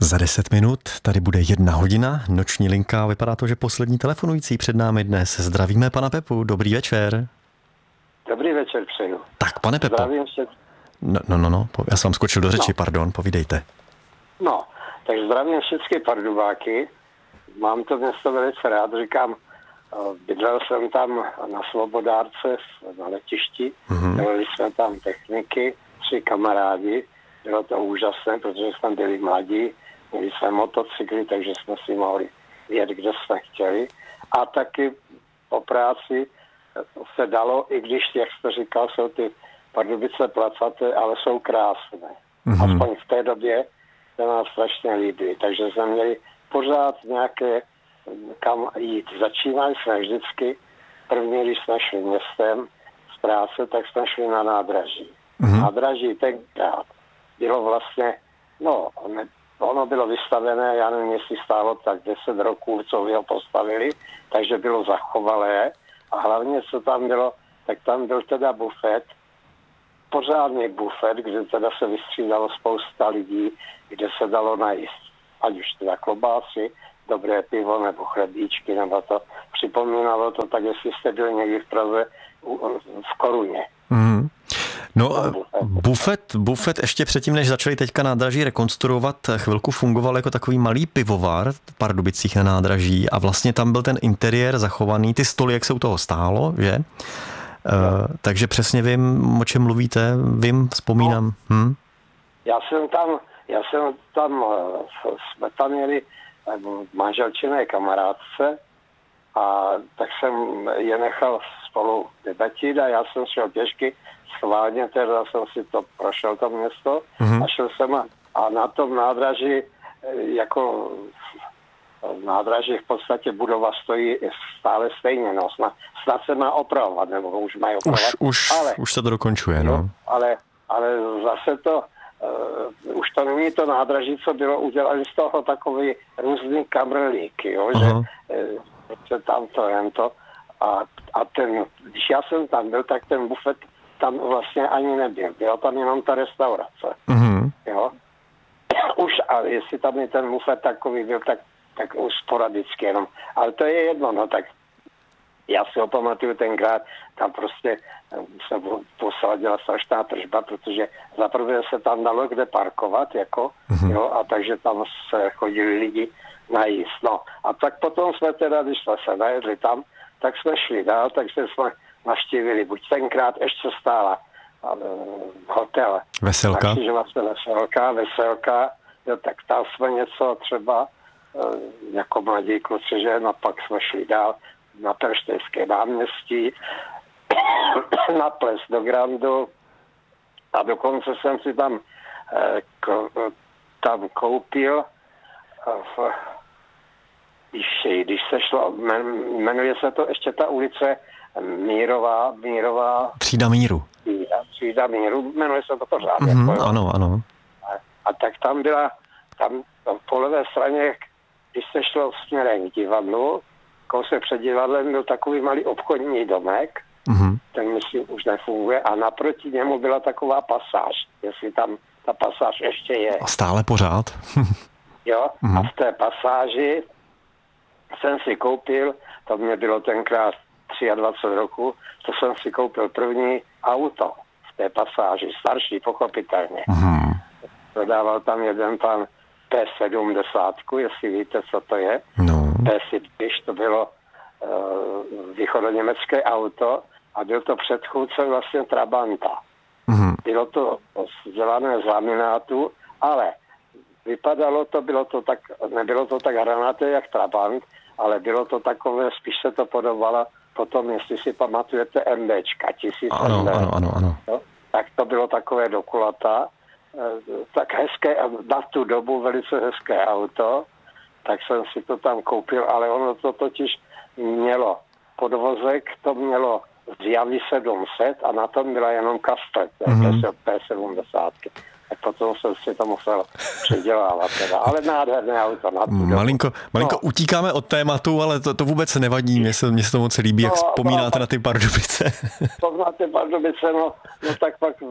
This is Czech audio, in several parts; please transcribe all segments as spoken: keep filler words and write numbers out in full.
Za deset minut tady bude jedna hodina, noční linka. Vypadá to, že poslední telefonující před námi dnes. Zdravíme pana Pepu, dobrý večer. Dobrý večer přeju. Tak, pane Pepo. Zdravím se. No, no, no, no, já jsem vám skočil do řeči, no. pardon, povídejte. No, takže zdravím všechny Pardubáky. Mám to město velice rád, říkám, bydlel jsem tam na Svobodárce na letišti, mm-hmm. dělali jsme tam techniky, tři kamarádi, bylo to úžasné, protože jsme byli mladí, měli jsme motocykly, takže jsme si mohli jet, kde jsme chtěli. A taky po práci se dalo, i když, jak jste říkal, jsou ty Pardubice placaté, ale jsou krásné. Mm-hmm. Aspoň v té době se nám strašně líbí. Takže jsme měli pořád nějaké, kam jít. Začínali jsme vždycky, první, když jsme šli městem z práce, tak jsme šli na nádraží. Mm-hmm. Nádraží tenkrát bylo vlastně, no, ono bylo vystavené, já nevím, jestli stálo tak deset roků, co ho postavili, takže bylo zachovalé. A hlavně, co tam bylo, tak tam byl teda bufet, pořádný bufet, kde teda se vystřídalo spousta lidí, kde se dalo najíst. Ať už teda klobásy, dobré pivo nebo chlebíčky, nebo to připomínalo to tak, jestli jste byli někdy v Praze v Koruně. Mm. No, bufet, bufet ještě předtím, než začali teďka nádraží rekonstruovat, chvilku fungoval jako takový malý pivovar v Pardubicích na nádraží a vlastně tam byl ten interiér zachovaný, ty stoly, jak se u toho stálo, že? Uh, takže přesně vím, o čem mluvíte, vím, vzpomínám. No, hm? Já jsem tam, já jsem tam, jsme tam měli manželčiné kamarádce a tak jsem je nechal spolu debatit a já jsem šel pěšky, schválně teda jsem si to prošel to město mm-hmm. a šel jsem a, a na tom nádraží jako nádraží v podstatě budova stojí stále stejně, no, snad, snad se má opravovat, nebo už mají opravovat. Už, už, ale, už se to dokončuje, no. Ale, ale zase to, uh, už to není to nádraží, co bylo, udělali z toho takový různý kamrlíky, jo, že, že tam to, jen to. A, a ten, když já jsem tam byl, tak ten bufet tam vlastně ani nebyl. Byla tam jenom ta restaurace. Mm-hmm. Jo. Už, a jestli tam je ten bufet takový byl, tak tak už sporadicky jenom. Ale to je jedno, no tak já si ho pamatuju tenkrát, tam prostě se posadila strašná tržba, protože zaprvé se tam dalo kde parkovat, jako, mm-hmm. jo, a takže tam se chodili lidi najíst. No a tak potom jsme teda, když jsme se najedli tam, tak jsme šli dál, takže jsme navštívili, buď tenkrát ještě stála hotel. Veselka. Takže vlastně Veselka, Veselka, jo, tak tam jsme něco třeba jako mladí kluci, že no pak jsme šli dál na Perštejské náměstí, na ples do Grandu a dokonce jsem si tam k, tam koupil v, když, když se šlo, jmenuje se to ještě ta ulice Mírová, Mírová Třída míru. Třída, třída míru, jmenuje se to pořádně. Mm-hmm, jako, ano, ano. A, a tak tam byla, tam, tam po levé straně, když se šlo směrem k divadlu, kousek před divadlem byl takový malý obchodní domek, mm-hmm. ten myslím už nefunguje, a naproti němu byla taková pasáž, jestli tam ta pasáž ještě je. A stále pořád? Jo, mm-hmm. a v té pasáži jsem si koupil, to mě bylo tenkrát dvacet tři roku, to jsem si koupil první auto v té pasáži, starší pochopitelně. Mm-hmm. Dodával tam jeden pan P sedmdesát, jestli víte, co to je. No. P sedmdesát, to bylo uh, východoněmecké auto a byl to předchůdce vlastně Trabanta. Mm-hmm. Bylo to dělané z laminátu, ale vypadalo to, bylo to tak, nebylo to tak hranaté jak Trabant, ale bylo to takové, spíš se to podobalo potom, jestli si pamatujete, MBčka, tisíc ano, M B. Ano, ano, ano. No, tak to bylo takové dokulata, tak hezké, na tu dobu velice hezké auto, tak jsem si to tam koupil, ale ono to totiž mělo podvozek, to mělo z Javy sedm set a na tom byla jenom kastet, mm-hmm. P sedmdesát. Tak potom jsem si to musel předělávat teda. Ale nádherné auto na tu dobu. Malinko, malinko no. utíkáme od tématu, ale to, to vůbec nevadí. Mně se, mně se to moc líbí, no, jak vzpomínáte no, na ty Pardubice. To na ty Pardubice, no, no tak pak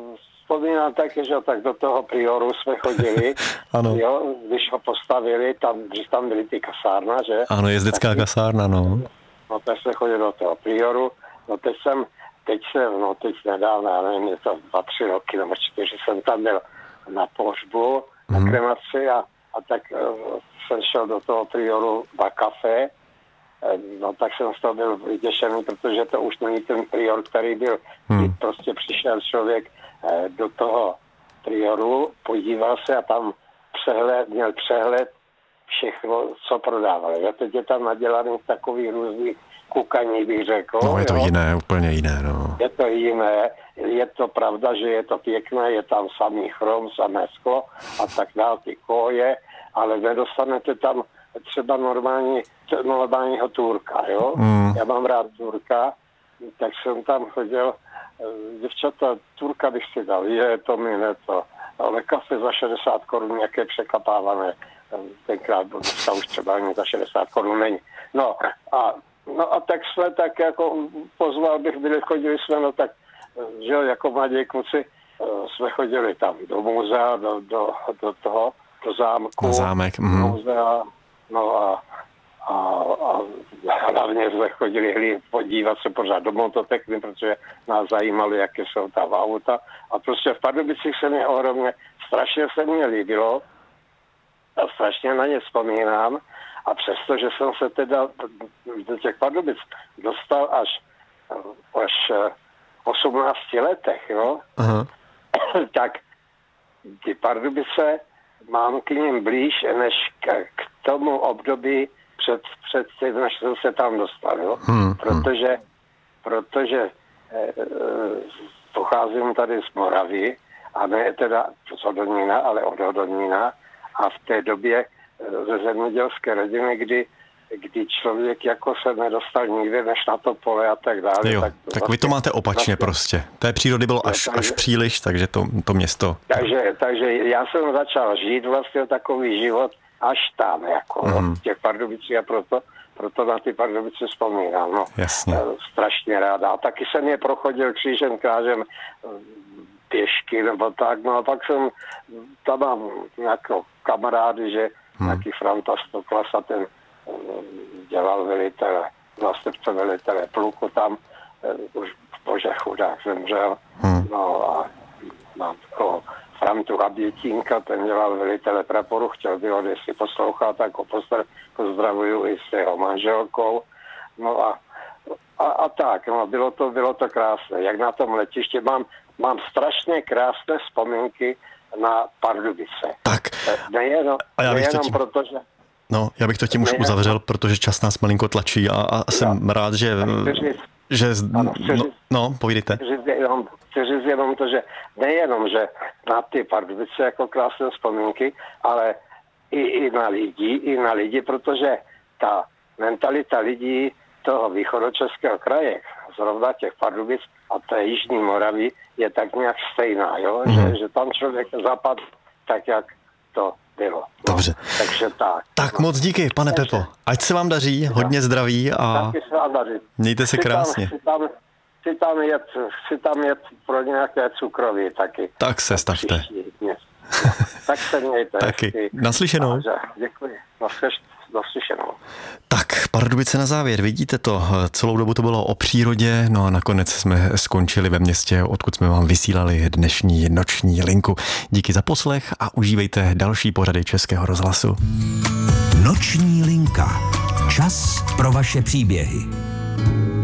vzpomínám taky, že tak do toho Prioru jsme chodili, ano. Jo, když ho postavili, tam, když tam byly ty kasárna, že? Ano, jezdecká tak, kasárna, no. No, tak jsme chodili do toho Prioru, no teď jsem, teď jsem, no teď nedávno, já nevím, je to dva, tři roky, nebo čtyři, jsem tam byl na pohřbu, hmm. na kremaci a, a tak uh, jsem šel do toho Prioru na kafe. No tak jsem z toho byl vyděšený, protože to už není ten prior, který byl. Hmm. Prostě přišel člověk do toho prioru, podíval se a tam přehled, měl přehled všechno, co prodávali. A teď je tam nadělaný takový různý kukaní, bych řekl. No je to jo? jiné, úplně jiné, no. Je to jiné, je to pravda, že je to pěkné, je tam samý chrom, samé sklo a tak dále, ty koje, ale nedostanete tam třeba normální, normálního Turka, jo. Mm. Já mám rád Turka, tak jsem tam chodil, děvčata, Turka bych si dal, je to mi ne to, ale kafe za šedesát korun, nějaké překapávané, tenkrát dneska už třeba ani za šedesát korun není. No a, no a tak jsme tak jako pozval bych, byli, chodili jsme, no tak, že jako mladí kluci, jsme chodili tam do muzea, do, do, do toho, do zámku. Na zámek. Mm. Muzea, no a, a, a hlavně jsme chodili podívat se pořád do mototechny, protože nás zajímalo, jaké jsou tam auta. A prostě v Pardubicích se mi ohromně, strašně se mi líbilo a strašně na ně vzpomínám. A přesto, že jsem se teda do těch Pardubic dostal až, až v osmnácti letech, jo, uh-huh. tak ty Pardubice mám k ním blíž, než k, k tomu období před, před tím, než jsem se tam dostal, jo? Hmm, protože, protože eh, pocházím tady z Moravy, a ne teda z Hodonína, ale od Hodonína, a v té době ze zemědělské rodiny, kdy, kdy člověk jako se nedostal nikde než na to pole a tak dále. Jo, tak, tak vlastně, vy to máte opačně vlastně, prostě. Té přírody bylo až, takže, až příliš, takže to, to město... Takže, takže já jsem začal žít vlastně takový život až tam, jako mm. v těch Pardubicích a proto, proto na ty Pardubice vzpomínám. No, jasně. Strašně ráda. A taky jsem je prochodil křížem krážem pěšky nebo tak, no a pak jsem, tam mám nějakou kamarády, že hmm. nějaký Franta Stoklasa, ten dělal velitele, zástupce velitele pluku tam, už bože chudák zemřel, hmm. no a mám takovou Frantu Habětínka, ten dělal velitele praporu, chtěl by ho, jestli poslouchá, tak ho pozdravuju i s jeho manželkou, no a A, a tak, no, bylo to, bylo to krásné. Jak na tom letiště mám, mám strašně krásné vzpomínky na Pardubice. Tak. Nejenom, a já bych nejenom to tím, protože... No, já bych to tím už uzavřel, protože čas nás malinko tlačí a, a jsem já, rád, že... že ano, chci, no, no, povídejte. Chci říct, jenom, chci říct jenom to, že nejenom, že na ty Pardubice jako krásné vzpomínky, ale i, i na lidi, i na lidi, protože ta mentalita lidí toho východočeského kraje, zrovna těch Pardubic a té Jižní Moravy, je tak nějak stejná, jo? Mm. Že, že tam člověk zapadl tak, jak to bylo. Dobře. No, takže tak. Tak no. Moc díky, pane takže, Pepo. Ať se vám daří, hodně zdraví a taky se vám daří. Mějte se krásně. Chci tam, chci tam, jet, chci tam jet pro nějaké cukroví taky. Tak se stavte. No, tak se mějte. Taky. Naslyšenou. Děkuji. Naslyšenou. Tak, Pardubice na závěr, vidíte to, celou dobu to bylo o přírodě, no a nakonec jsme skončili ve městě, odkud jsme vám vysílali dnešní noční linku. Díky za poslech a užívejte další pořady Českého rozhlasu. Noční linka. Čas pro vaše příběhy.